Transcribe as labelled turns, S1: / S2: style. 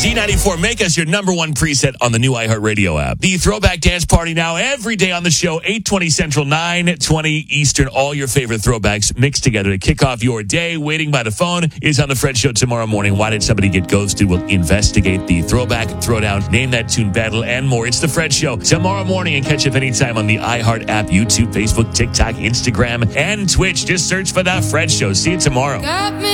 S1: Z94, make us your number one preset on the new iHeartRadio app. The Throwback Dance Party now every day on the show, 8:20 Central, 9:20 Eastern. All your favorite throwbacks mixed together to kick off your day. Waiting by the phone is on the Fred Show tomorrow morning. Why did somebody get ghosted? We'll investigate the throwback, throwdown, name that tune battle, and more. It's the Fred Show tomorrow morning, and catch up anytime on the iHeart app, YouTube, Facebook, TikTok, Instagram, and Twitch. Just search for the Fred Show. See you tomorrow.